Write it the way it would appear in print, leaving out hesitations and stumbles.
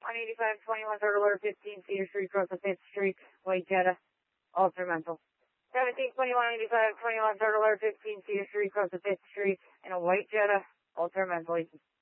8521 Third Alert, 15 Cedar Street, across the 5th Street, white Jetta, Ultra mental. 1721 8521 Third Alert, 15 Cedar Street, across the 5th Street, in a white Jetta, Ultra mental.